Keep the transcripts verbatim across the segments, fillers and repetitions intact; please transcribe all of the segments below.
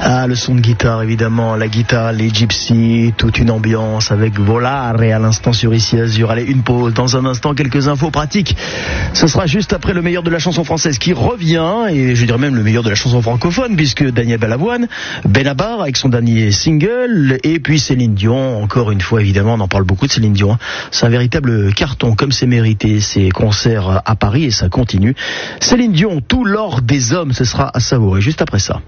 Ah, le son de guitare, évidemment, la guitare, les gypsies, toute une ambiance avec Volare à l'instant sur Ici Azur. Allez, une pause. Dans un instant, quelques infos pratiques. Ce sera juste après le meilleur de la chanson française qui revient, et je dirais même le meilleur de la chanson francophone, puisque Daniel Balavoine, Benabar avec son dernier single, et puis Céline Dion, encore une fois, évidemment, on en parle beaucoup de Céline Dion. C'est un véritable carton, comme c'est mérité, ses concerts à Paris, et ça continue. Céline Dion, tout l'or des hommes, ce sera à savourer juste après ça.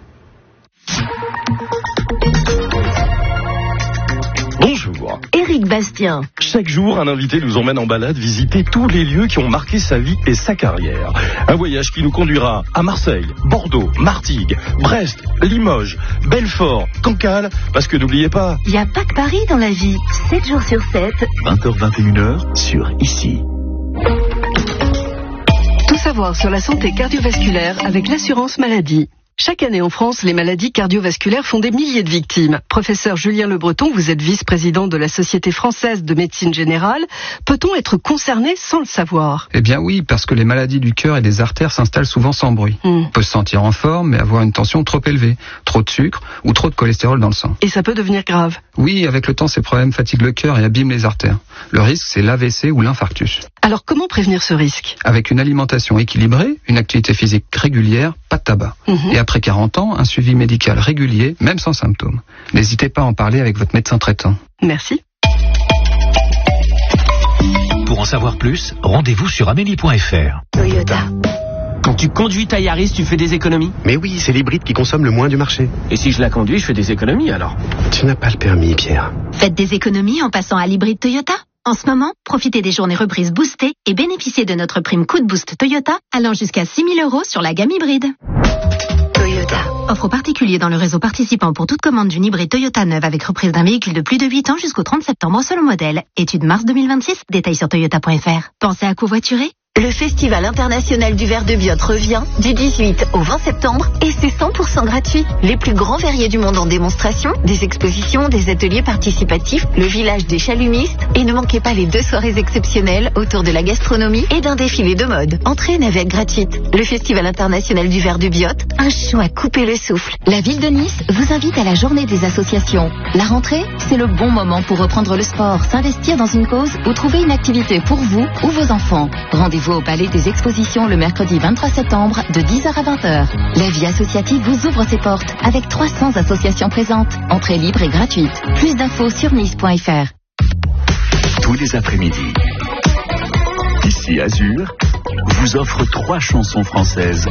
Bonjour. Éric Bastien. Chaque jour, un invité nous emmène en balade visiter tous les lieux qui ont marqué sa vie et sa carrière. Un voyage qui nous conduira à Marseille, Bordeaux, Martigues, Brest, Limoges, Belfort, Cancale, parce que n'oubliez pas... Il n'y a pas que Paris dans la vie. sept jours sur sept. vingt heures vingt et une heures sur Ici. Tout savoir sur la santé cardiovasculaire avec l'assurance maladie. Chaque année en France, les maladies cardiovasculaires font des milliers de victimes. Professeur Julien Le Breton, vous êtes vice-président de la Société française de médecine générale. Peut-on être concerné sans le savoir ? Eh bien oui, parce que les maladies du cœur et des artères s'installent souvent sans bruit. Mm. On peut se sentir en forme, mais avoir une tension trop élevée, trop de sucre ou trop de cholestérol dans le sang. Et ça peut devenir grave ? Oui, avec le temps, ces problèmes fatiguent le cœur et abîment les artères. Le risque, c'est l'A V C ou l'infarctus. Alors comment prévenir ce risque ? Avec une alimentation équilibrée, une activité physique régulière, pas de tabac. Mm-hmm. Et après quarante ans, un suivi médical régulier, même sans symptômes. N'hésitez pas à en parler avec votre médecin traitant. Merci. Pour en savoir plus, rendez-vous sur amélie point f r. Toyota. Quand tu conduis ta Yaris, tu fais des économies ? Mais oui, c'est l'hybride qui consomme le moins du marché. Et si je la conduis, je fais des économies alors ? Tu n'as pas le permis, Pierre. Faites des économies en passant à l'hybride Toyota. En ce moment, profitez des journées reprises boostées et bénéficiez de notre prime Coup de Boost Toyota allant jusqu'à six mille euros sur la gamme hybride. Toyota. Offre aux particuliers dans le réseau participant pour toute commande d'une hybride Toyota neuve avec reprise d'un véhicule de plus de huit ans jusqu'au trente septembre selon modèle. Étude mars deux mille vingt-six, détails sur toyota point f r. Pensez à covoiturer ? Le Festival international du verre de Biot revient du dix-huit au vingt septembre et c'est cent pour cent gratuit. Les plus grands verriers du monde en démonstration, des expositions, des ateliers participatifs, le village des chalumistes et ne manquez pas les deux soirées exceptionnelles autour de la gastronomie et d'un défilé de mode. Entrée et navette gratuite. Le Festival international du verre de Biot, un show à couper le souffle. La ville de Nice vous invite à la journée des associations. La rentrée, c'est le bon moment pour reprendre le sport, s'investir dans une cause ou trouver une activité pour vous ou vos enfants. Rendez-vous au Palais des Expositions le mercredi vingt-trois septembre de dix heures à vingt heures. La vie associative vous ouvre ses portes avec trois cents associations présentes. Entrée libre et gratuite. Plus d'infos sur nice point f r. Tous les après-midi, Ici Azur vous offre trois chansons françaises